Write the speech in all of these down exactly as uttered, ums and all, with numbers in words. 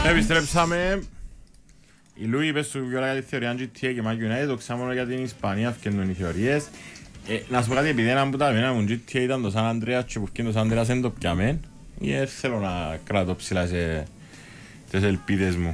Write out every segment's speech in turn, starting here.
Επιστρέψαμε. Η Λούι είπε σου πιο για τη θεωρία τζι τι έι και Man United, το ξάμονο για την Ισπανία φτιάχνουν οι θεωρίες. Ε, να σου πω κάτι, επειδή ένα από τα μένα μου τζι τι έι ήταν το Σαν Ανδρέας και που φτιάχνει το Σαν Ανδρέας δεν το πιάμε, ή θέλω να κρατώ ψηλά σε τις ελπίδες μου.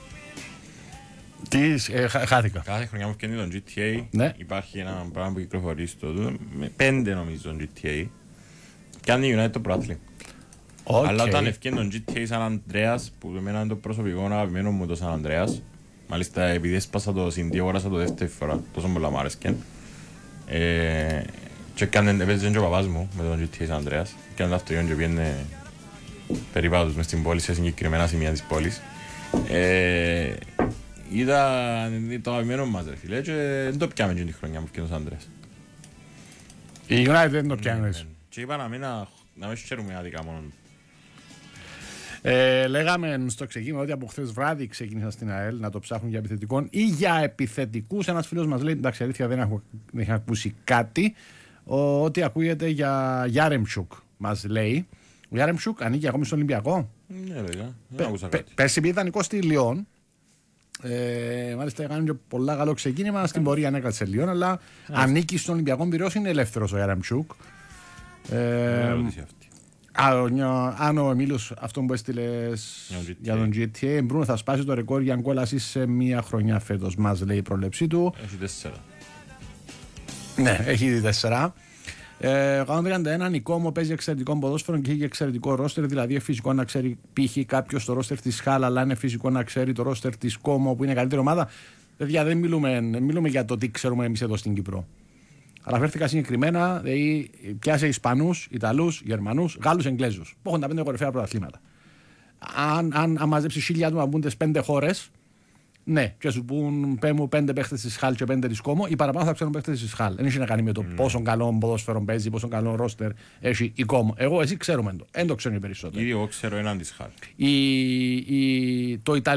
Τι, ε, χά, χάθηκα. Κάθε χρονιά που φτιάχνει τον τζι τι έι, ναι. Υπάρχει ένα πράγμα που κυκλοφορεί στο του, με πέντε νομίζω τον τζι τι έι, κάνει η United το πρωτάθλημα. Okay. Αλλά όταν ευκαιρνεί τον τζι τι έι Σαν Ανδρέας, που εμένα είναι το προσωπικό αγαπημένο μου το Σαν Ανδρέας, μάλιστα επειδή έσπασα το συντή, αγόρασα το δεύτερη φορά, τόσο πολλά μ' άρεσκεν. Ε, και έπαιζε και ο παπάς μου με τον τζι τι έι Σαν Ανδρέας, και αν αυτό και πήγαινε περιπάτους μες στην πόλη, σε συγκεκριμένα σημεία της πόλης. Ε, ήταν το αγαπημένο μας ρε φίλε, και δεν το πιάμε και τη χρονιά που ευκαιρνεί ο Σαν Ανδρέας. Η United δεν το πιάνε. Και είπα να μην να χαίρουμε άδικα μόνο. Ε, λέγαμε στο ξεκίνημα ότι από χθες βράδυ ξεκίνησαν στην ΑΕΛ να το ψάχνουν για επιθετικών ή για επιθετικούς. Ένας φίλος μας λέει, εντάξει αλήθεια δεν έχω, δεν έχω ακούσει κάτι, ο, ότι ακούγεται για Γιάρεμτσουκ μας λέει. Ο Γιάρεμτσουκ ανήκει ακόμη στον Ολυμπιακό. Ναι λέγα, δεν άκουσα κάτι. Πέρσι πήγε ιδανικό στη Λιόν. Ε, μάλιστα έκανε και πολλά καλό ξεκίνημα, στην πορεία ανέκατσε Λιόν, αλλά ανήκει στον Ολυμπιακό Πειραιώς, είναι ελεύθερος ο Γιάρεμτσουκ. Ε, αν ο Εμίλιος αυτό που έστειλες για τον τζι τι έι, Μπρούνο θα σπάσει το ρεκόρ για γκολ ασίστ σε μία χρονιά φέτος, μας λέει η πρόληψή του. Έχει τέσσερα. Ναι, έχει ήδη τέσσερα. εκατόν τριάντα ένα, Νικόμο παίζει εξαιρετικό ποδόσφαιρο και έχει εξαιρετικό ρόστερ. Δηλαδή, φυσικό να ξέρει π.χ. κάποιο το ρόστερ τη Χάλα, αλλά είναι φυσικό να ξέρει το ρόστερ τη Κόμο που είναι καλύτερη ομάδα. Παιδιά, δεν μιλούμε, μιλούμε για το τι ξέρουμε εμείς εδώ στην Κύπρο. Αναφέρθηκα συγκεκριμένα, δηλαδή πιάσε Ισπανούς, Ιταλούς, Γερμανούς, Γάλλους, Εγγλέζους. Που έχουν τα πέντε κορυφαία πρωταθλήματα. Αν, αν, αν μαζέψει χίλια άτομα που μπουν τις πέντε χώρες, ναι, και σου πούν πέμου πέντε παίχτες της Χάλ και πέντε της Κόμο, οι παραπάνω θα ξέρουν παίχτες της Χάλ. Δεν έχει να κάνει με το mm. πόσο καλό ποδόσφαιρο παίζει, πόσο καλό ρόστερ έχει η Κόμο. Εγώ, εσύ ξέρουμε το. Δεν το ξέρουν οι περισσότεροι. Ήδη εγώ ξέρω έναν της Χάλ. Η, η, το